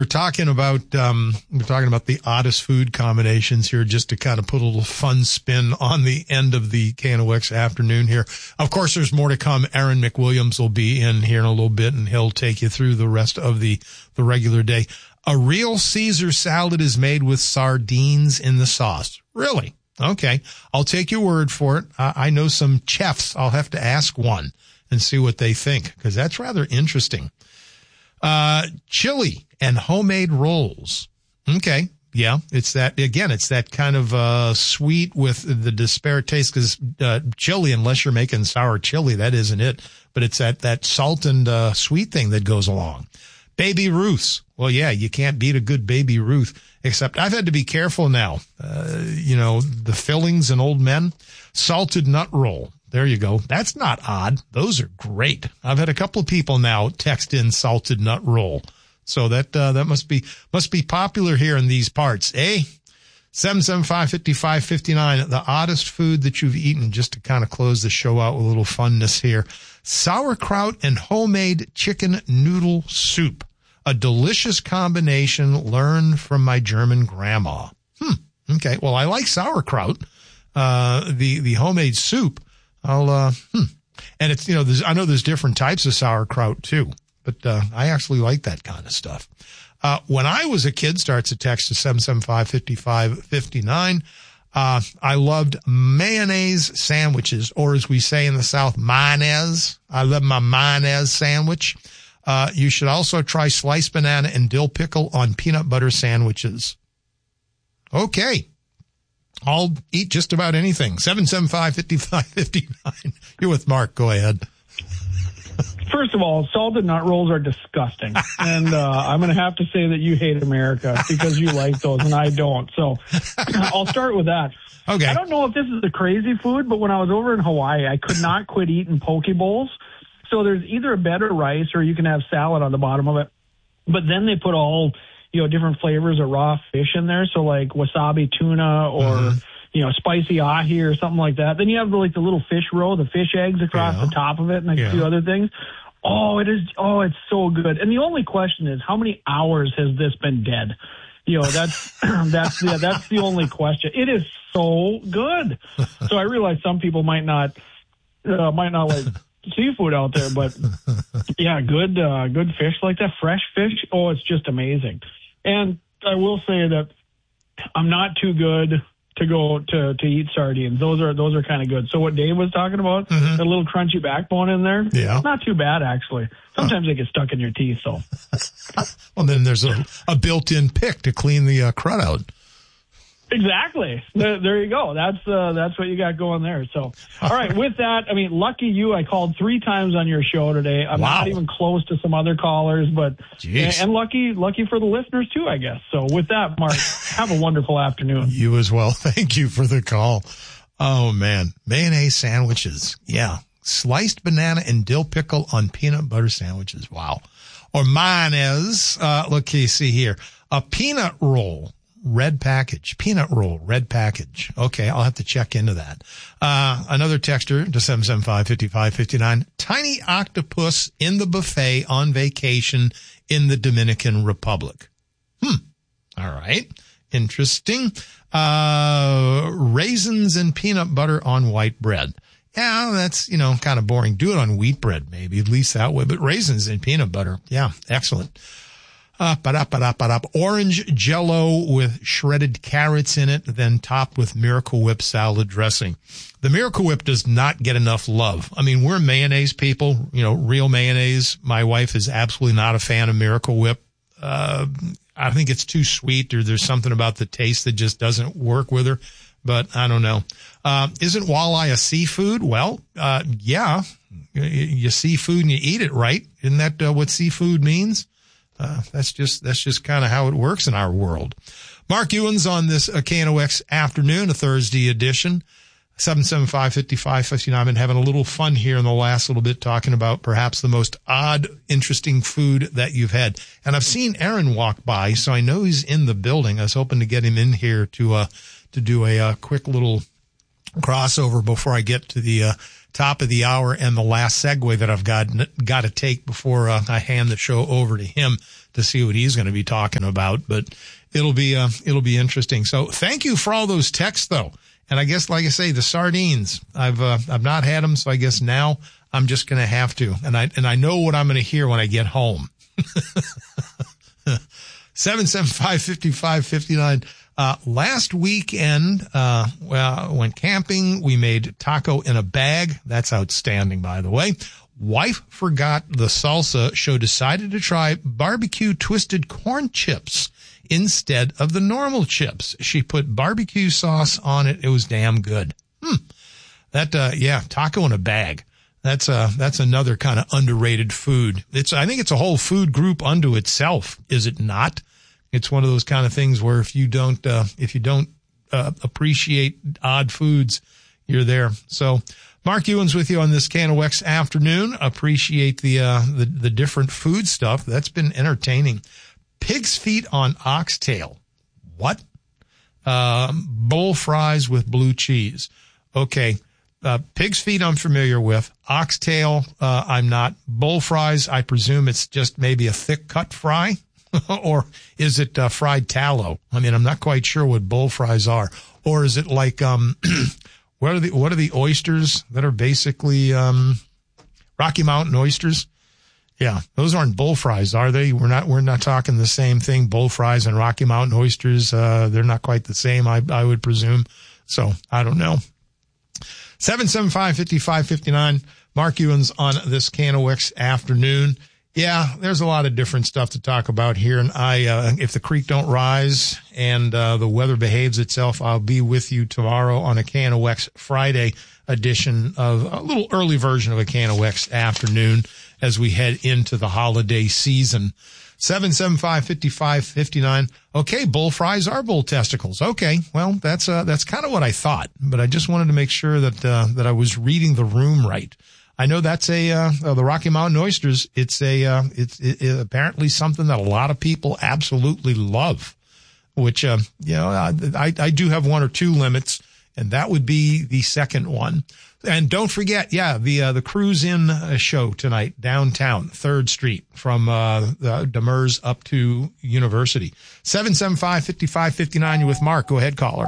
talking about the oddest food combinations here, just to kind of put a little fun spin on the end of the KNOX afternoon here. Of course, there's more to come. Aaron McWilliams will be in here in a little bit, and he'll take you through the rest of the regular day. A real Caesar salad is made with sardines in the sauce. Really? Okay. I'll take your word for it. I know some chefs. I'll have to ask one and see what they think, because that's rather interesting. Chili and homemade rolls. Okay. Yeah. It's that kind of, sweet with the disparate taste, because, chili, unless you're making sour chili, that isn't it. But it's that salt and, sweet thing that goes along. Baby Ruths. Well, yeah, you can't beat a good Baby Ruth, except I've had to be careful now. The fillings in Old Men. Salted nut roll. There you go. That's not odd. Those are great. I've had a couple of people now text in salted nut roll. So that must be popular here in these parts. 775-5559. The oddest food that you've eaten, just to kind of close the show out with a little funness here. Sauerkraut and homemade chicken noodle soup. A delicious combination learned from my German grandma. Okay. Well, I like sauerkraut. The homemade soup. And it's, I know there's different types of sauerkraut too, but, I actually like that kind of stuff. When I was a kid, starts a text to 775-5559. I loved mayonnaise sandwiches, or as we say in the South, mayonnaise. I love my mayonnaise sandwich. You should also try sliced banana and dill pickle on peanut butter sandwiches. Okay. I'll eat just about anything. 775-5559. You're with Mark. Go ahead. First of all, salted nut rolls are disgusting. And I'm going to have to say that you hate America because you like those and I don't. So I'll start with that. Okay. I don't know if this is a crazy food, but when I was over in Hawaii, I could not quit eating poke bowls. So there's either a bed or rice, or you can have salad on the bottom of it. But then they put all different flavors of raw fish in there. So like wasabi tuna or, spicy ahi or something like that. Then you have the little fish roe, the fish eggs across the top of it, and a few other things. It's so good. And the only question is, how many hours has this been dead? That's the only question. It is so good. So I realize some people might not like seafood out there, but yeah, good fish like that, fresh fish. Oh, it's just amazing. And I will say that I'm not too good to go to eat sardines. Those are kind of good. So what Dave was talking about, the little crunchy backbone in there, not too bad actually. Sometimes they get stuck in your teeth. So, well, then there's a built-in pick to clean the crud out. Exactly. There you go. That's what you got going there. So, all right. With that, lucky you. I called 3 times on your show today. I'm not even close to some other callers, but and lucky for the listeners too, I guess. So, with that, Mark, have a wonderful afternoon. You as well. Thank you for the call. Oh man, mayonnaise sandwiches. Yeah, sliced banana and dill pickle on peanut butter sandwiches. Wow. Or mayonnaise. Look, you see here, a peanut roll. Red package, peanut roll, red package. Okay, I'll have to check into that. Another texter to 775-5559. Tiny octopus in the buffet on vacation in the Dominican Republic. All right. Interesting. Raisins and peanut butter on white bread. Yeah, that's, kind of boring. Do it on wheat bread, maybe, at least that way. But raisins and peanut butter. Yeah, excellent. Orange Jell-O with shredded carrots in it, then topped with Miracle Whip salad dressing. The Miracle Whip does not get enough love. We're mayonnaise people, real mayonnaise. My wife is absolutely not a fan of Miracle Whip. I think it's too sweet, or there's something about the taste that just doesn't work with her. But I don't know. Isn't walleye a seafood? Well, yeah. You seafood and you eat it, right? Isn't that what seafood means? That's just kind of how it works in our world. Mark Ewan's on this KNOX afternoon, a Thursday edition. 775-5559. I've been having a little fun here in the last little bit, talking about perhaps the most odd, interesting food that you've had. And I've seen Aaron walk by, so I know he's in the building. I was hoping to get him in here to do a quick little crossover before I get to the top of the hour and the last segue that I've got to take before I hand the show over to him. to see what he's going to be talking about. But it'll be interesting. So thank you for all those texts, though. And I guess, like I say, the sardines, I've not had them, so I guess now I'm just going to have to. And I know what I'm going to hear when I get home. 775-5559. Last weekend, went camping. We made taco in a bag. That's outstanding, by the way. Wife forgot the salsa, so decided to try barbecue twisted corn chips instead of the normal chips. She put barbecue sauce on it. It was damn good. Taco in a bag. That's another kind of underrated food. I think it's a whole food group unto itself, is it not? It's one of those kind of things where if you don't appreciate odd foods, you're there. So Mark Ewan's with you on this KNOX afternoon. Appreciate the different food stuff. That's been entertaining. Pig's feet on oxtail. What? Bowl fries with blue cheese. Okay. Pig's feet I'm familiar with. Oxtail, I'm not. Bowl fries, I presume it's just maybe a thick cut fry. Or is it fried tallow? I mean, I'm not quite sure what bowl fries are. Or is it like what are the oysters that are basically Rocky Mountain oysters? Yeah, those aren't bowl fries, are they? We're not talking the same thing. Bowl fries and Rocky Mountain oysters, they're not quite the same, I would presume. So I don't know. 775-5559. Mark Ewan's on this KNOX afternoon. Yeah, there's a lot of different stuff to talk about here. And if the creek don't rise and the weather behaves itself, I'll be with you tomorrow on a KNOX Friday edition of a little early version of a KNOX afternoon as we head into the holiday season. 775-5559. Okay, bull fries are bull testicles. Okay, well, that's kind of what I thought, but I just wanted to make sure that I was reading the room right. I know that's the Rocky Mountain oysters. It's apparently something that a lot of people absolutely love, which, I do have one or two limits, and that would be the second one. And don't forget, the Cruise In show tonight, downtown, 3rd Street, from Demers up to University. 775-5559, you're with Mark. Go ahead, caller.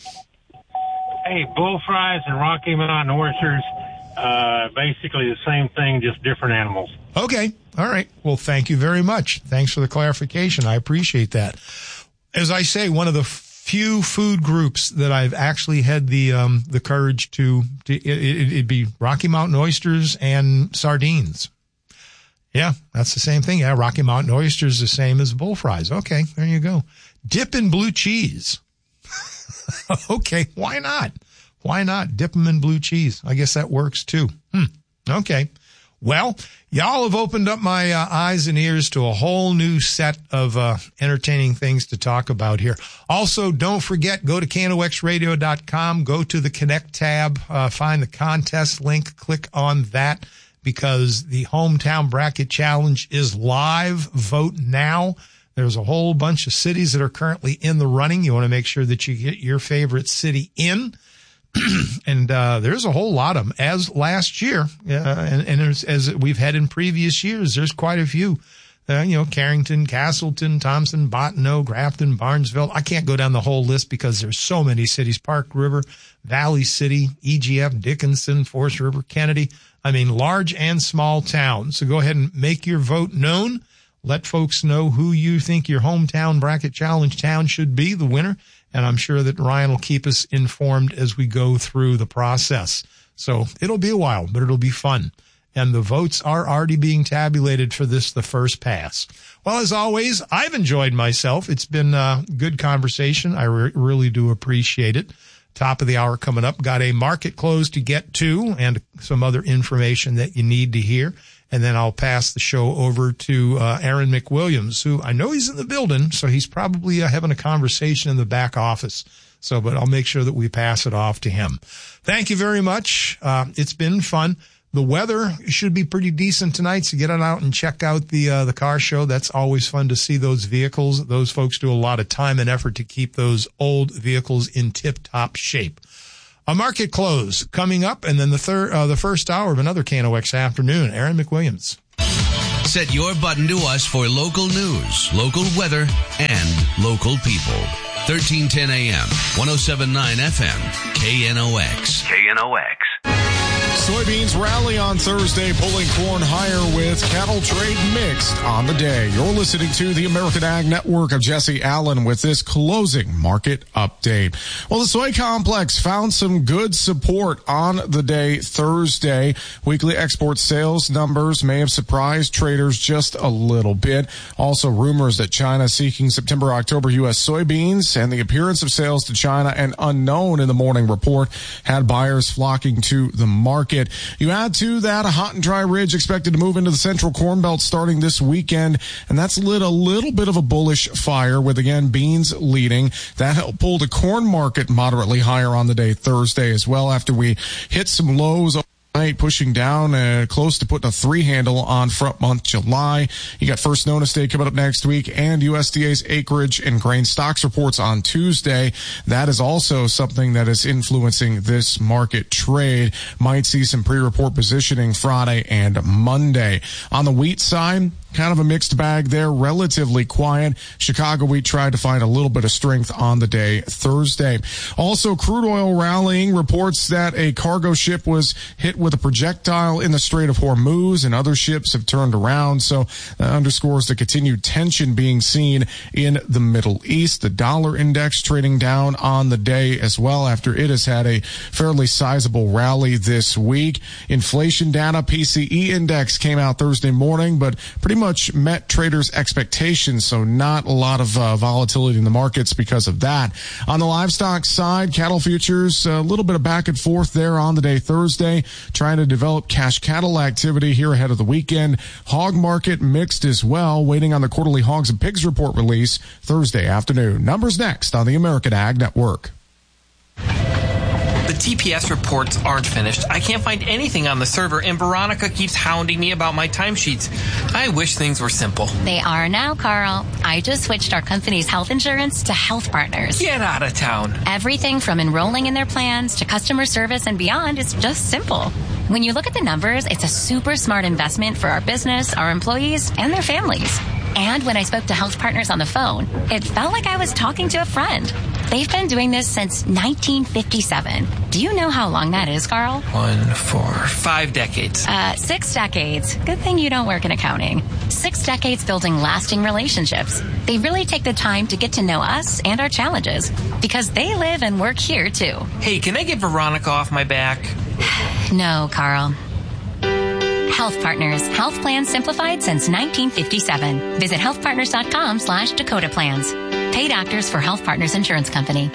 Hey, bull fries and Rocky Mountain oysters, basically the same thing, just different animals. Okay. All right. Well, thank you very much. Thanks for the clarification. I appreciate that. As I say, one of the few food groups that I've actually had the courage it'd be Rocky Mountain oysters and sardines. Yeah, that's the same thing. Yeah, Rocky Mountain oysters the same as bull fries. Okay, there you go. Dip in blue cheese. Okay, why not? Why not dip them in blue cheese? I guess that works too. Okay. Well, y'all have opened up my eyes and ears to a whole new set of entertaining things to talk about here. Also, don't forget, go to KNOXradio.com, go to the Connect tab, find the contest link, click on that, because the Hometown Bracket Challenge is live. Vote now. There's a whole bunch of cities that are currently in the running. You want to make sure that you get your favorite city in. And there's a whole lot of them, as last year, and as we've had in previous years. There's quite a few, Carrington, Castleton, Thompson, Bottineau, Grafton, Barnesville. I can't go down the whole list because there's so many cities. Park River, Valley City, EGF, Dickinson, Forest River, Kennedy. I mean, large and small towns. So go ahead and make your vote known. Let folks know who you think your Hometown Bracket Challenge town should be, the winner. And I'm sure that Ryan will keep us informed as we go through the process. So it'll be a while, but it'll be fun. And the votes are already being tabulated for the first pass. Well, as always, I've enjoyed myself. It's been a good conversation. I really do appreciate it. Top of the hour coming up. Got a market close to get to and some other information that you need to hear. And then I'll pass the show over to Aaron McWilliams, who I know he's in the building, so he's probably having a conversation in the back office. But I'll make sure that we pass it off to him. Thank you very much. It's been fun. The weather should be pretty decent tonight, so get on out and check out the car show. That's always fun to see those vehicles. Those folks do a lot of time and effort to keep those old vehicles in tip-top shape. A market close coming up, and then the first hour of another KNOX afternoon. Aaron McWilliams. Set your button to us for local news, local weather, and local people. 1310 AM, 107.9 FM, KNOX. KNOX. Soybeans rally on Thursday, pulling corn higher with cattle trade mixed on the day. You're listening to the American Ag Network. Of Jesse Allen with this closing market update. Well, the soy complex found some good support on the day Thursday. Weekly export sales numbers may have surprised traders just a little bit. Also, rumors that China seeking September-October U.S. soybeans and the appearance of sales to China and unknown in the morning report had buyers flocking to the market. You add to that a hot and dry ridge expected to move into the central corn belt starting this weekend, and that's lit a little bit of a bullish fire with, again, beans leading. That helped pull the corn market moderately higher on the day Thursday as well after we hit some lows pushing down close to putting a 3 handle on front month July. You got First Notice Day coming up next week and USDA's acreage and grain stocks reports on Tuesday. That is also something that is influencing this market trade. Might see some pre-report positioning Friday and Monday. On the wheat side, kind of a mixed bag there, relatively quiet. Chicago wheat tried to find a little bit of strength on the day Thursday. Also, crude oil rallying. Reports that a cargo ship was hit with a projectile in the Strait of Hormuz and other ships have turned around. So that underscores the continued tension being seen in the Middle East. The dollar index trading down on the day as well after it has had a fairly sizable rally this week. Inflation data, PCE index came out Thursday morning, but pretty much met traders' expectations, so not a lot of volatility in the markets because of that. On the livestock side, cattle futures, a little bit of back and forth there on the day Thursday, trying to develop cash cattle activity here ahead of the weekend. Hog market mixed as well, waiting on the quarterly hogs and pigs report release Thursday afternoon. Numbers next on the American Ag Network. The TPS reports aren't finished. I can't find anything on the server, and Veronica keeps hounding me about my timesheets. I wish things were simple. They are now, Carl. I just switched our company's health insurance to Health Partners. Get out of town. Everything from enrolling in their plans to customer service and beyond is just simple. When you look at the numbers, it's a super smart investment for our business, our employees, and their families. And when I spoke to Health Partners on the phone, it felt like I was talking to a friend. They've been doing this since 1957. Do you know how long that is, Carl? 1, 4, 5 decades. 6 decades. Good thing you don't work in accounting. 6 decades building lasting relationships. They really take the time to get to know us and our challenges because they live and work here, too. Hey, can I get Veronica off my back? No, Carl. Health Partners. Health plans simplified since 1957. Visit healthpartners.com/Dakota Plans. Pay doctors for Health Partners Insurance Company.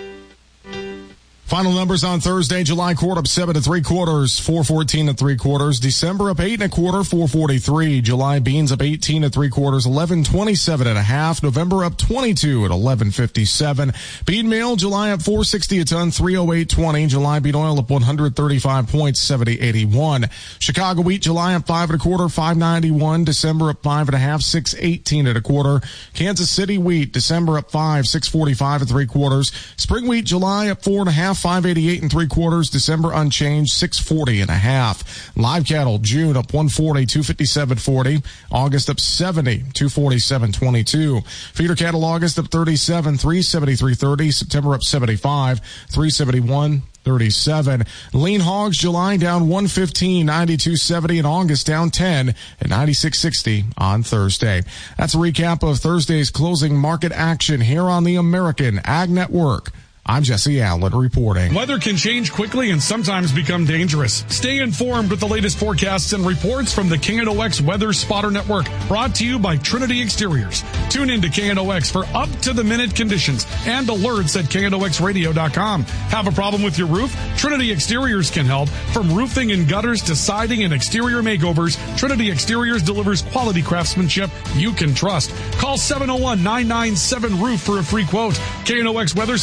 Final numbers on Thursday. July quart up 7 3/4, 414 3/4. December up 8 1/4, 443. July beans up 18 3/4, 1127 1/2. November up 22 at 1157. Bean meal, July up 460 a ton, 308.20. July bean oil up 135 points, 70.81. Chicago wheat, July up 5 1/4, 591. December up 5 1/2, 618 1/4. Kansas City wheat, December up 5, 645 3/4. Spring wheat, July up 4 1/2. 588 3/4. December unchanged, 640 1/2. Live cattle, June up 140, 257.40. August up 70, 247.22. Feeder cattle, August up 37, 373.30. September up 75, 371.37. Lean hogs, July down 115, 92.70, and August down 10 at 96.60 on Thursday. That's a recap of Thursday's closing market action here on the American Ag Network. I'm Jesse Allen reporting. Weather can change quickly and sometimes become dangerous. Stay informed with the latest forecasts and reports from the KNOX Weather Spotter Network, brought to you by Trinity Exteriors. Tune in to KNOX for up-to-the-minute conditions and alerts at KNOXradio.com. Have a problem with your roof? Trinity Exteriors can help. From roofing and gutters to siding and exterior makeovers, Trinity Exteriors delivers quality craftsmanship you can trust. Call 701-997-ROOF for a free quote. KNOX Weather Spotter Network,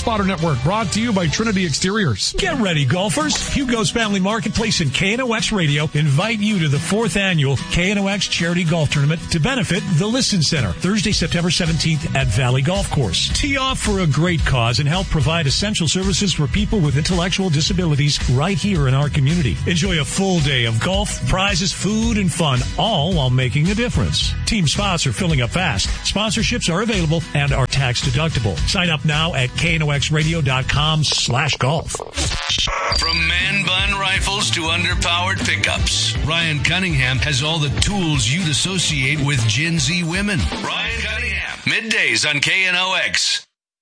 Network, brought to you by Trinity Exteriors. Get ready, golfers. Hugo's Family Marketplace and KNOX Radio invite you to the 4th annual KNOX Charity Golf Tournament to benefit the Listen Center, Thursday, September 17th at Valley Golf Course. Tee off for a great cause and help provide essential services for people with intellectual disabilities right here in our community. Enjoy a full day of golf, prizes, food, and fun, all while making a difference. Team spots are filling up fast. Sponsorships are available and are tax deductible. Sign up now at knoxradio.com/golf. From man bun rifles to underpowered pickups, Ryan Cunningham has all the tools you'd associate with Gen Z women. Ryan Cunningham, middays on KNOX.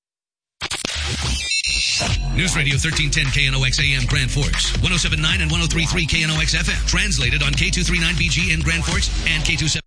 News Radio 1310 KNOX AM Grand Forks, 107.9 and 103.3 KNOX FM. Translated on K239BG in Grand Forks and K27.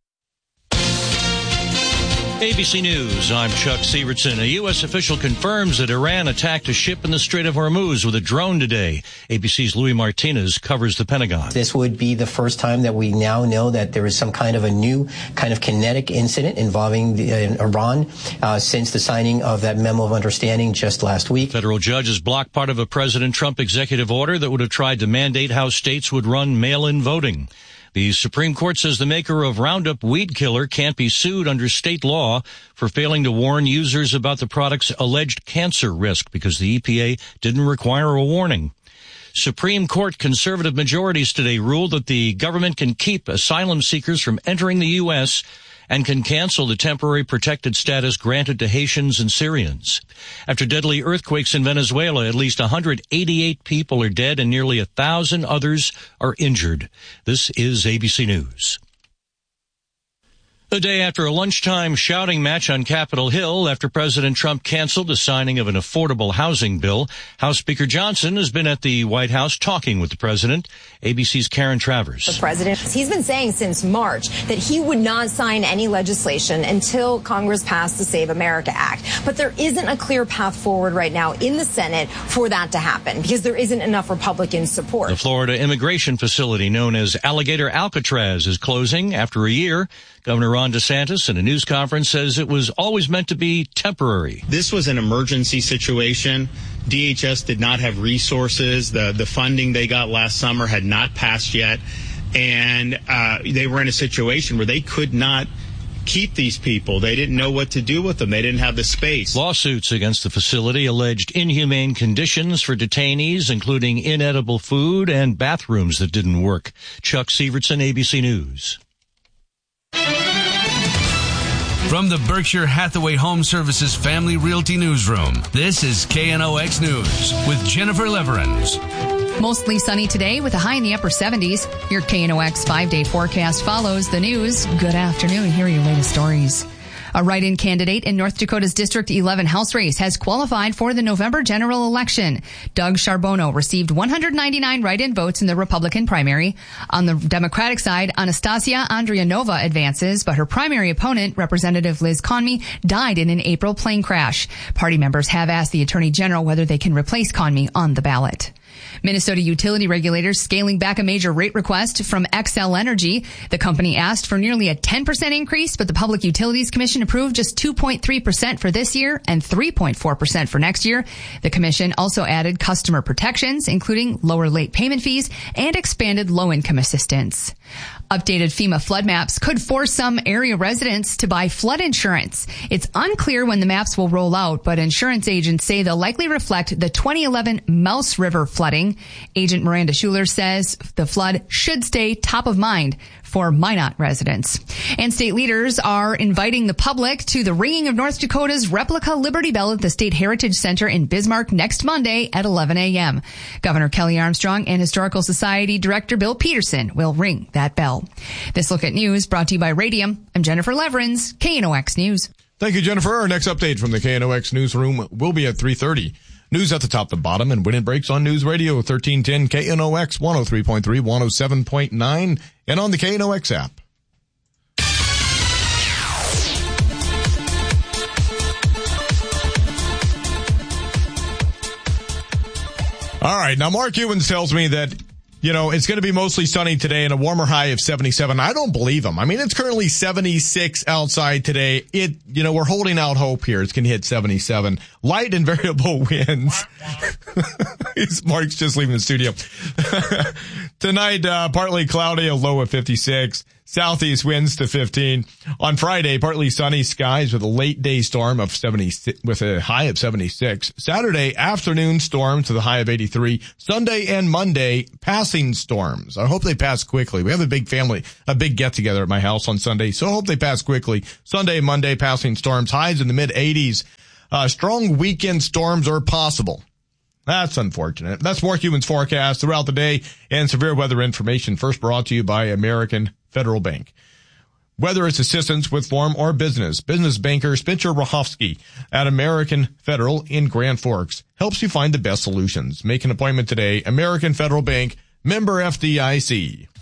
ABC News, I'm Chuck Sievertson. A U.S. official confirms that Iran attacked a ship in the Strait of Hormuz with a drone today. ABC's Louis Martinez covers the Pentagon. This would be the first time that we now know that there is some kind of a new kind of kinetic incident involving Iran since the signing of that memo of understanding just last week. Federal judges blocked part of a President Trump executive order that would have tried to mandate how states would run mail-in voting. The Supreme Court says the maker of Roundup weed killer can't be sued under state law for failing to warn users about the product's alleged cancer risk because the EPA didn't require a warning. Supreme Court conservative majorities today ruled that the government can keep asylum seekers from entering the U.S. and can cancel the temporary protected status granted to Haitians and Syrians. After deadly earthquakes in Venezuela, at least 188 people are dead and nearly 1,000 others are injured. This is ABC News. A day after a lunchtime shouting match on Capitol Hill after President Trump canceled the signing of an affordable housing bill, House Speaker Johnson has been at the White House talking with the president. ABC's Karen Travers. The president, he's been saying since March that he would not sign any legislation until Congress passed the Save America Act. But there isn't a clear path forward right now in the Senate for that to happen because there isn't enough Republican support. The Florida immigration facility known as Alligator Alcatraz is closing after a year. Governor Ron DeSantis in a news conference says it was always meant to be temporary. This was an emergency situation. DHS did not have resources. The funding they got last summer had not passed yet. And they were in a situation where they could not keep these people. They didn't know what to do with them. They didn't have the space. Lawsuits against the facility alleged inhumane conditions for detainees, including inedible food and bathrooms that didn't work. Chuck Sievertson, ABC News. From the Berkshire Hathaway Home Services Family Realty Newsroom, this is KNOX News with Jennifer Leverins. Mostly sunny today with a high in the upper 70s. Your KNOX 5-day forecast follows the news. Good afternoon. Here are your latest stories. A write-in candidate in North Dakota's District 11 House race has qualified for the November general election. Doug Charbonneau received 199 write-in votes in the Republican primary. On the Democratic side, Anastasia Andrianova advances, but her primary opponent, Representative Liz Conmey, died in an April plane crash. Party members have asked the Attorney General whether they can replace Conmey on the ballot. Minnesota utility regulators scaling back a major rate request from Xcel Energy. The company asked for nearly a 10% increase, but the Public Utilities Commission approved just 2.3% for this year and 3.4% for next year. The commission also added customer protections, including lower late payment fees and expanded low-income assistance. Updated FEMA flood maps could force some area residents to buy flood insurance. It's unclear when the maps will roll out, but insurance agents say they'll likely reflect the 2011 Mouse River flooding. Agent Miranda Schuler says the flood should stay top of mind for Minot residents. And state leaders are inviting the public to the ringing of North Dakota's replica Liberty Bell at the State Heritage Center in Bismarck next Monday at 11 a.m. Governor Kelly Armstrong and Historical Society Director Bill Peterson will ring that bell. This Look at News brought to you by Radium. I'm Jennifer Leverins, KNOX News. Thank you, Jennifer. Our next update from the KNOX newsroom will be at 3:30. News at the top, the bottom, and when it breaks on News Radio 1310 KNOX 103.3, 107.9, and on the KNOX app. All right. Now, Mark Ewens tells me that It's going to be mostly sunny today and a warmer high of 77. I don't believe them. I mean, it's currently 76 outside today. We're holding out hope here. It's going to hit 77. Light and variable winds. Mark's just leaving the studio. Tonight, partly cloudy, a low of 56. Southeast winds to 15. On Friday, partly sunny skies with a late day storm of 70, with a high of 76. Saturday, afternoon storms with a high of 83. Sunday and Monday, passing storms. I hope they pass quickly. We have a big get together at my house on Sunday, so I hope they pass quickly. Sunday and Monday, passing storms, highs in the mid 80s. Strong weekend storms are possible. That's unfortunate. That's More Humans forecast throughout the day and severe weather information first brought to you by American Federal Bank. Whether it's assistance with farm or business banker Spencer Rachofsky at American Federal in Grand Forks helps you find the best solutions. Make an appointment today. American Federal Bank, member FDIC.